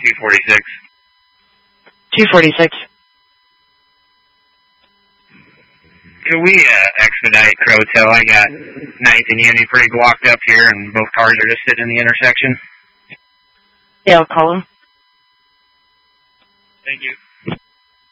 246. 246. Could we expedite Crow-Tail? I got 9th and Unity pretty blocked up here, and both cars are just sitting in the intersection. Yeah, I'll call him. Thank you.